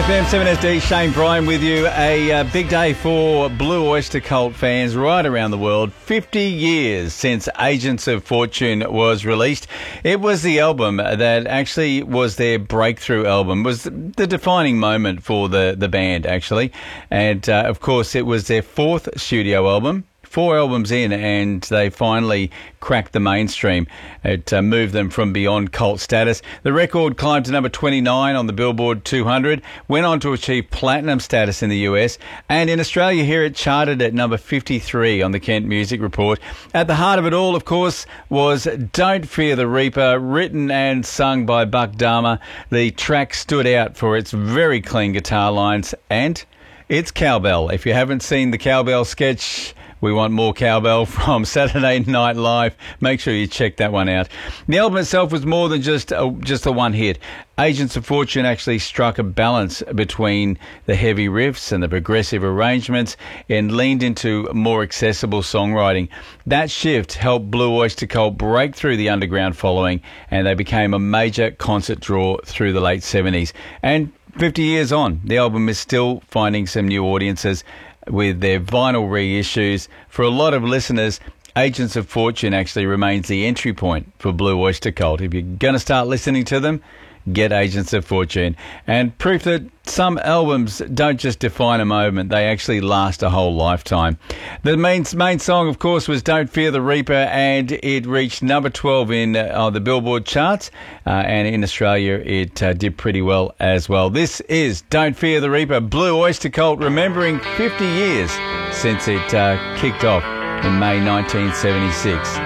FM 7SD, Shane Bryan with you. A big day for Blue Oyster Cult fans right around the world. 50 years since Agents of Fortune was released. It was the album that actually was their breakthrough album. It was the defining moment for the band, actually. And, of course, it was their fourth studio album. 4 albums in, and they finally cracked the mainstream. It moved them from beyond cult status. The record climbed to number 29 on the Billboard 200, went on to achieve platinum status in the US, and in Australia here it charted at number 53 on the Kent Music Report. At the heart of it all, of course, was Don't Fear the Reaper, written and sung by Buck Dahmer. The track stood out for its very clean guitar lines, and it's cowbell. If you haven't seen the cowbell sketch, We Want More Cowbell from Saturday Night Live, make sure you check that one out. The album itself was more than just a one hit. Agents of Fortune actually struck a balance between the heavy riffs and the progressive arrangements and leaned into more accessible songwriting. That shift helped Blue Oyster Cult break through the underground following, and they became a major concert draw through the late 70s. And 50 years on, the album is still finding some new audiences with their vinyl reissues. For a lot of listeners, Agents of Fortune actually remains the entry point for Blue Oyster Cult. If you're going to start listening to them, get Agents of Fortune. And proof that some albums don't just define a moment, they actually last a whole lifetime. The main song, of course, was Don't Fear the Reaper, and it reached number 12 in the Billboard charts, and in Australia it did pretty well as well. This is Don't Fear the Reaper, Blue Oyster Cult, remembering 50 years since it kicked off in May 1976.